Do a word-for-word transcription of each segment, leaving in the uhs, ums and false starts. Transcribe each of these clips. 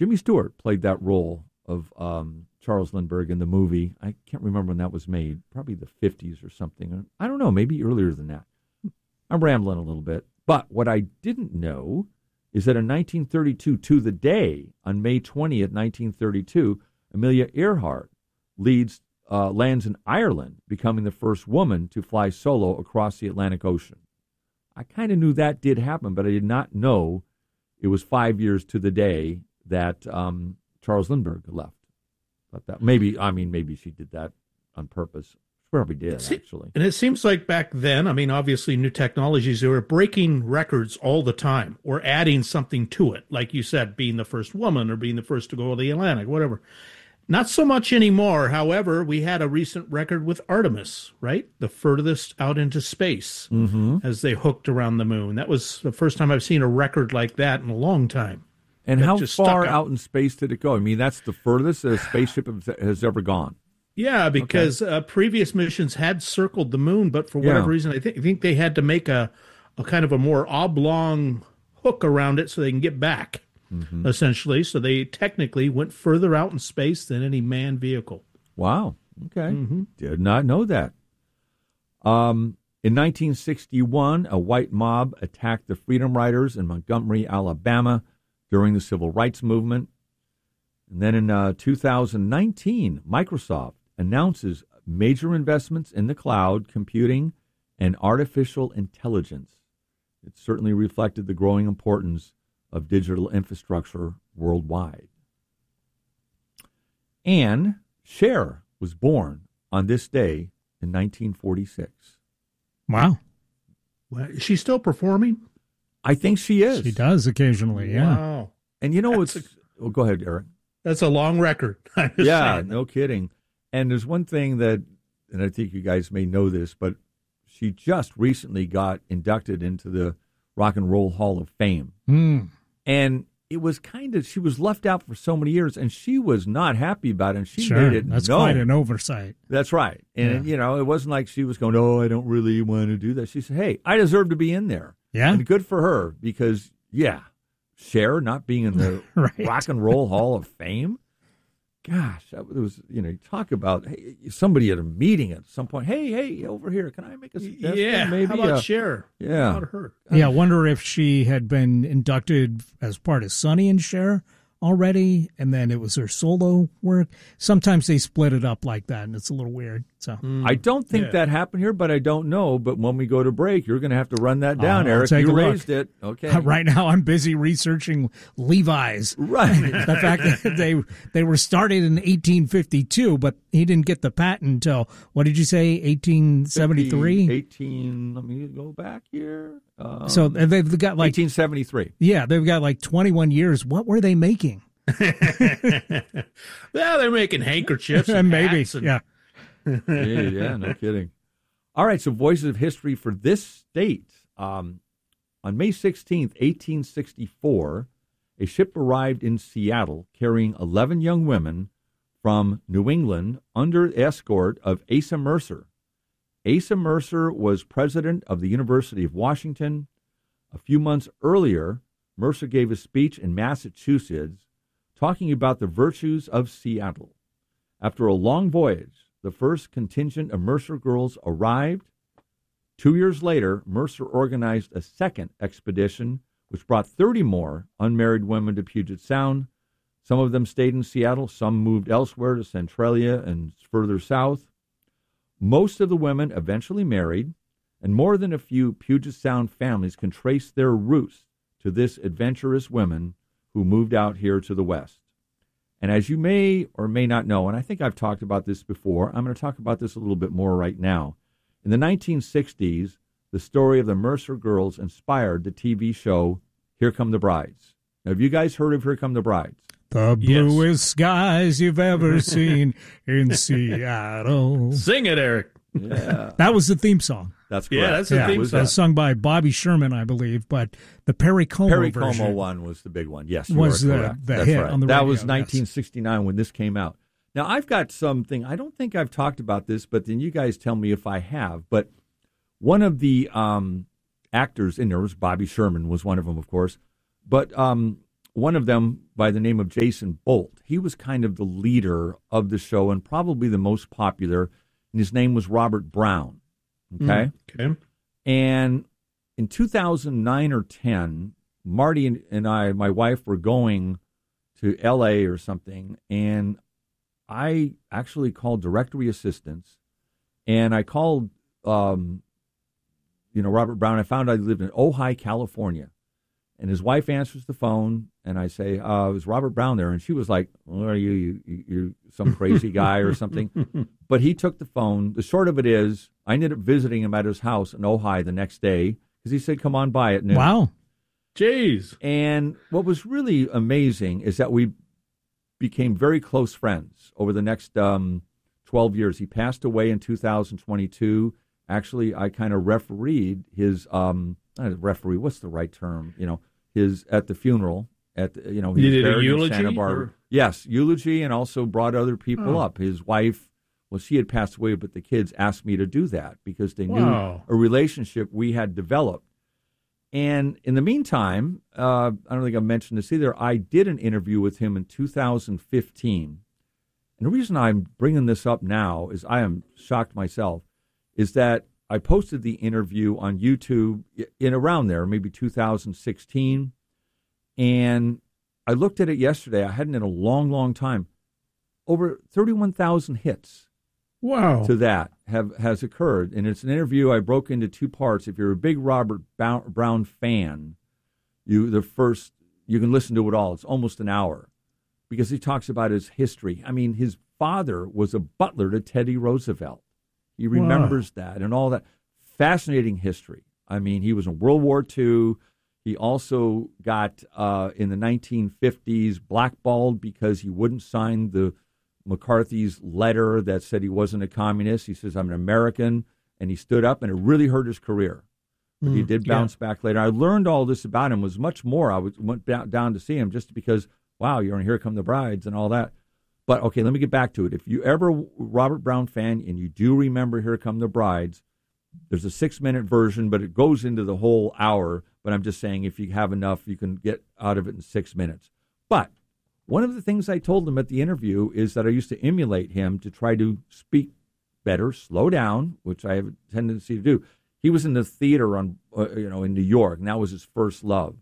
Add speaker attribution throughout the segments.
Speaker 1: Jimmy Stewart played that role of um, Charles Lindbergh in the movie. I can't remember when that was made, probably the fifties or something. I don't know, maybe earlier than that. I'm rambling a little bit. But what I didn't know is that in nineteen thirty-two, to the day, on May twentieth, nineteen thirty-two, Amelia Earhart leads, uh, lands in Ireland, becoming the first woman to fly solo across the Atlantic Ocean. I kind of knew that did happen, but I did not know it was five years to the day that um, Charles Lindbergh left. But that maybe, I mean, maybe she did that on purpose. She probably did,
Speaker 2: See,
Speaker 1: actually.
Speaker 2: And it seems like back then, I mean, obviously new technologies, they were breaking records all the time or adding something to it. Like you said, being the first woman or being the first to go to the Atlantic, whatever. Not so much anymore. However, we had a recent record with Artemis, right? The furthest out into space
Speaker 1: Mm-hmm.
Speaker 2: as they hooked around the moon. That was the first time I've seen a record like that in a long time.
Speaker 1: And
Speaker 2: That
Speaker 1: how
Speaker 2: just
Speaker 1: far
Speaker 2: stuck out.
Speaker 1: out in space did it go? I mean, that's the furthest a spaceship has- has ever gone.
Speaker 2: Yeah, because uh, previous missions had circled the moon, but for whatever
Speaker 1: Yeah.
Speaker 2: reason, I think I think they had to make a, a kind of a more oblong hook around it so they can get back,
Speaker 1: Mm-hmm.
Speaker 2: essentially. So they technically went further out in space than any manned vehicle.
Speaker 1: Wow. Okay.
Speaker 2: Mm-hmm.
Speaker 1: Did not know that. Um, in nineteen sixty-one, a white mob attacked the Freedom Riders in Montgomery, Alabama during the Civil Rights Movement. And then in uh, two thousand nineteen, Microsoft announces major investments in the cloud, computing, and artificial intelligence. It certainly reflected the growing importance of digital infrastructure worldwide. And Cher was born on this day in nineteen forty-six.
Speaker 3: Wow.
Speaker 2: Well, is she still performing?
Speaker 1: I think she is.
Speaker 3: She does occasionally, yeah.
Speaker 2: Wow.
Speaker 1: And you know
Speaker 2: That's
Speaker 1: what's... Well, go ahead, Eric.
Speaker 2: That's a long record. I'm just
Speaker 1: Yeah,
Speaker 2: saying.
Speaker 1: no kidding. And there's one thing that, and I think you guys may know this, but she just recently got inducted into the Rock and Roll Hall of Fame.
Speaker 3: Mm.
Speaker 1: And it was kind of, she was left out for so many years, and she was not happy about it. And she
Speaker 3: Sure,
Speaker 1: made it
Speaker 3: that's
Speaker 1: known.
Speaker 3: quite an oversight.
Speaker 1: That's right. And,
Speaker 3: Yeah.
Speaker 1: you know, it wasn't like she was going, oh, I don't really want to do that. She said, hey, I deserve to be in there.
Speaker 3: Yeah.
Speaker 1: And good for her because, yeah, Cher not being in the
Speaker 3: Right.
Speaker 1: Rock and Roll Hall of Fame. Gosh, that was, you know, you talk about hey, somebody at a meeting at some point. Hey, hey, over here, can I make a suggestion?
Speaker 2: Yeah.
Speaker 1: Maybe,
Speaker 2: How about
Speaker 1: uh,
Speaker 2: Cher?
Speaker 1: yeah.
Speaker 2: How about her?
Speaker 3: Yeah, I wonder if she had been inducted as part of Sonny and Cher already, and then it was her solo work. Sometimes they split it up like that, and it's a little weird. So
Speaker 1: I don't think
Speaker 2: Yeah.
Speaker 1: that happened here, but I don't know. But when we go to break, you're going to have to run that down,
Speaker 3: I'll
Speaker 1: Eric.
Speaker 3: take
Speaker 1: You
Speaker 3: a look.
Speaker 1: raised it. Okay.
Speaker 3: right now I'm busy researching Levi's.
Speaker 1: Right.
Speaker 3: The fact that they they were started in eighteen fifty-two, but he didn't get the patent until, what did you say, eighteen seventy-three?
Speaker 1: eighteen, let me go back here. Um,
Speaker 3: So they've got like,
Speaker 1: eighteen seventy-three.
Speaker 3: yeah, they've got like twenty-one years. What were they making?
Speaker 2: Well, they're making handkerchiefs and
Speaker 3: Maybe,
Speaker 2: hats and-
Speaker 3: yeah.
Speaker 1: yeah, yeah, no kidding. All right, so Voices of History for this state. Um, on May sixteenth, eighteen sixty-four, a ship arrived in Seattle carrying eleven young women from New England under escort of Asa Mercer. Asa Mercer was president of the University of Washington. A few months earlier, Mercer gave a speech in Massachusetts talking about the virtues of Seattle. After a long voyage, the first contingent of Mercer girls arrived. Two years later, Mercer organized a second expedition, which brought thirty more unmarried women to Puget Sound. Some of them stayed in Seattle, some moved elsewhere to Centralia and further south. Most of the women eventually married, and more than a few Puget Sound families can trace their roots to this adventurous women who moved out here to the west. And as you may or may not know, and I think I've talked about this before, I'm going to talk about this a little bit more right now. In the nineteen sixties, the story of the Mercer girls inspired the T V show Here Come the Brides. Now, have you guys heard of Here Come the Brides?
Speaker 3: The bluest skies you've ever seen in Seattle.
Speaker 2: Sing it, Eric.
Speaker 1: Yeah,
Speaker 3: That was the theme song.
Speaker 1: that's correct.
Speaker 2: Yeah, that's the
Speaker 3: Yeah,
Speaker 2: theme
Speaker 3: it was
Speaker 2: song.
Speaker 3: uh, sung by Bobby Sherman, I believe, but the Perry Como
Speaker 1: Perry
Speaker 3: version
Speaker 1: Como one was the big one. Yes, you
Speaker 3: was
Speaker 1: are
Speaker 3: the,
Speaker 1: correct.
Speaker 3: the
Speaker 1: That's
Speaker 3: hit
Speaker 1: right.
Speaker 3: on the
Speaker 1: that
Speaker 3: radio.
Speaker 1: was
Speaker 3: yes.
Speaker 1: nineteen sixty-nine when this came out. Now, I've got something, I don't think I've talked about this, but then you guys tell me if I have. But one of the um, actors in there was Bobby Sherman, was one of them, of course. But um, one of them by the name of Jason Bolt. He was kind of the leader of the show and probably the most popular, and his name was Robert Brown. Okay?
Speaker 2: Mm, okay.
Speaker 1: And in two thousand nine or ten, Marty and, and I, my wife, were going to L A or something, and I actually called directory assistance, and I called, um, you know, Robert Brown. I found I lived in Ojai, California, and his wife answers the phone, and I say, uh, "Is Robert Brown there?" And she was like, "What are you? You you're some crazy guy or something?" But he took the phone. The short of it is, I ended up visiting him at his house in Ojai the next day because he said, "Come on by at noon."
Speaker 3: Wow.
Speaker 2: Jeez.
Speaker 1: And what was really amazing is that we became very close friends over the next um, twelve years. He passed away in two thousand twenty-two. Actually, I kind of refereed his, um, not referee, what's the right term? You know, his, at the funeral, at the, you know, he
Speaker 2: You
Speaker 1: was
Speaker 2: did a
Speaker 1: buried in
Speaker 2: eulogy,
Speaker 1: Santa Barbara.
Speaker 2: or-
Speaker 1: Yes, eulogy, and also brought other people
Speaker 2: Oh.
Speaker 1: up. His wife, well, she had passed away, but the kids asked me to do that because they
Speaker 2: Wow.
Speaker 1: knew a relationship we had developed. And in the meantime, uh, I don't think I mentioned this either, I did an interview with him in two thousand fifteen. And the reason I'm bringing this up now is I am shocked myself, is that I posted the interview on YouTube in around there, maybe two thousand sixteen. And I looked at it yesterday. I hadn't in a long, long time. Over thirty-one thousand hits.
Speaker 2: Wow.
Speaker 1: To that have has occurred. And it's an interview I broke into two parts. If you're a big Robert Brown fan, you the first you can listen to it all. It's almost an hour because he talks about his history. I mean, his father was a butler to Teddy Roosevelt. He remembers wow. that and all that. Fascinating history. I mean, he was in World War Two. He also got, uh, in the nineteen fifties, blackballed because he wouldn't sign the McCarthy's letter that said he wasn't a communist. He says, "I'm an American," and he stood up, and it really hurt his career. But mm, he did bounce yeah. back later. I learned all this about him. It was much more. I was, went down to see him just because, wow, you're on Here Come the Brides and all that. But, okay, let me get back to it. If you ever Robert Brown fan and you do remember Here Come the Brides, there's a six-minute version, but it goes into the whole hour. But I'm just saying if you have enough, you can get out of it in six minutes. But one of the things I told him at the interview is that I used to emulate him to try to speak better, slow down, which I have a tendency to do. He was in the theater on, uh, you know, in New York, and that was his first love.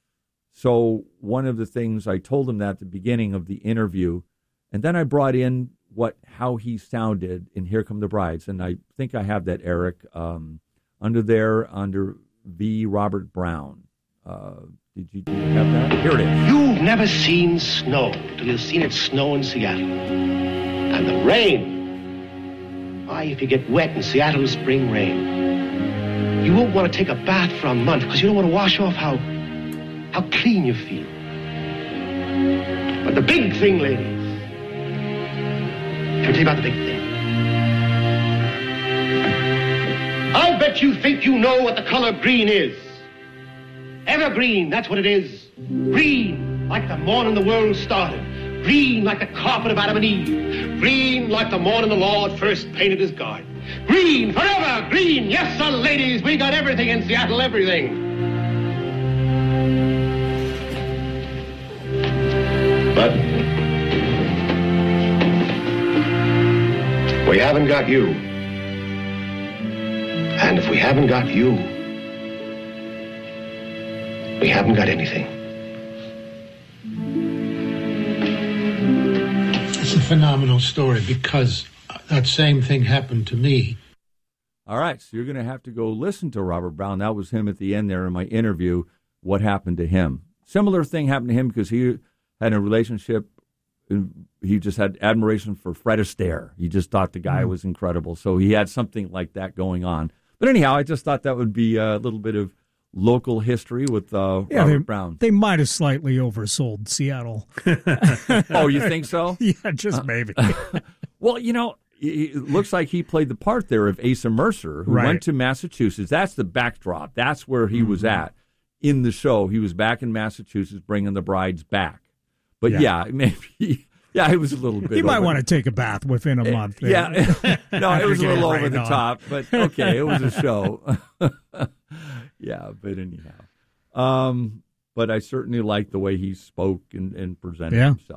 Speaker 1: So one of the things I told him that at the beginning of the interview, and then I brought in what how he sounded in Here Come the Brides, and I think I have that, Eric, um, under there, under V. Robert Brown. Uh, did you, did you have that? Here it is.
Speaker 4: You've never seen snow till you've seen it snow in Seattle. And the rain. Why, if you get wet in Seattle's spring rain, you won't want to take a bath for a month because you don't want to wash off how, how clean you feel. But the big thing, ladies, let me tell you about the big thing. I bet you think you know what the color green is. Evergreen, that's what it is. Green, like the morning the world started. Green, like the carpet of Adam and Eve. Green, like the morning the Lord first painted his garden. Green, forever, green. Yes, sir, ladies, we got everything in Seattle, everything. But we haven't got you. And if we haven't got you, we haven't got anything.
Speaker 5: It's a phenomenal story because that same thing happened to me.
Speaker 1: All right, so you're going to have to go listen to Robert Brown. That was him at the end there in my interview, what happened to him. Similar thing happened to him because he had a relationship. He just had admiration for Fred Astaire. He just thought the guy mm. was incredible. So he had something like that going on. But anyhow, I just thought that would be a little bit of local history with uh,
Speaker 3: yeah,
Speaker 1: Robert
Speaker 3: they,
Speaker 1: Brown.
Speaker 3: They might have slightly oversold Seattle.
Speaker 1: Oh, you think so?
Speaker 3: Yeah, just maybe.
Speaker 1: Well, you know, it looks like he played the part there of Asa Mercer, who
Speaker 3: right.
Speaker 1: went to Massachusetts. That's the backdrop. That's where he mm-hmm. was at in the show. He was back in Massachusetts bringing the brides back. But, yeah, yeah maybe... Yeah, it was a little bit.
Speaker 3: He might
Speaker 1: over.
Speaker 3: want to take a bath within a month.
Speaker 1: Yeah, no, it was a little over the on. top, but okay, it was a show. Yeah, but anyhow, um, but I certainly liked the way he spoke and, and presented
Speaker 3: Yeah.
Speaker 1: himself.